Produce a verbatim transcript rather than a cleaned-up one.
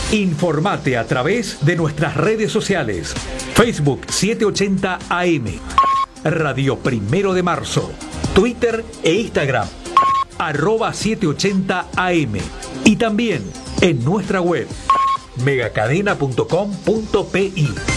Informate a través de nuestras redes sociales. Facebook setecientos ochenta A M, Radio Primero de Marzo, Twitter e Instagram, arroba setecientos ochenta A M, y también en nuestra web megacadena punto com punto pi.